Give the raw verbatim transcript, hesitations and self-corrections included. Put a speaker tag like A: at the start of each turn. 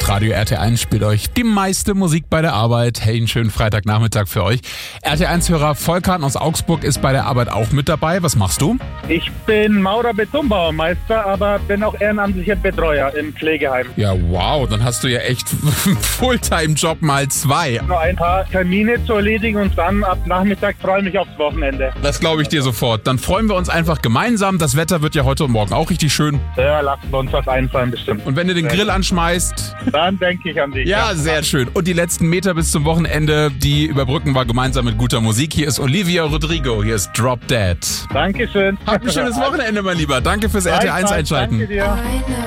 A: Hitradio R T eins spielt euch die meiste Musik bei der Arbeit. Hey, einen schönen Freitagnachmittag für euch. R T eins-Hörer Volkan aus Augsburg ist bei der Arbeit auch mit dabei. Was machst du?
B: Ich bin Maurer-Betonbauermeister, aber bin auch ehrenamtlicher Betreuer im Pflegeheim.
A: Ja, wow, dann hast du ja echt Fulltime-Job mal zwei.
B: Noch ein paar Termine zu erledigen und dann ab Nachmittag freue ich mich aufs Wochenende.
A: Das glaube ich dir sofort. Dann freuen wir uns einfach gemeinsam. Das Wetter wird ja heute und morgen auch richtig schön.
B: Ja, lassen wir uns was einfallen bestimmt.
A: Und wenn du den Grill anschmeißt...
B: Dann denke ich an dich.
A: Ja, sehr schön. Und die letzten Meter bis zum Wochenende, die überbrücken wir gemeinsam mit guter Musik. Hier ist Olivia Rodrigo, hier ist Drop Dead.
B: Dankeschön.
A: Habt ein schönes Wochenende, mein Lieber. Danke fürs R T eins einschalten.
B: Danke dir.